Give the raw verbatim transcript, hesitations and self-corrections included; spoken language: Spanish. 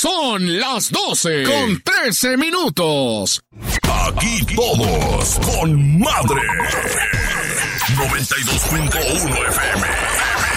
Son las doce con trece minutos. Aquí todos con madre. noventa y dos punto uno F M.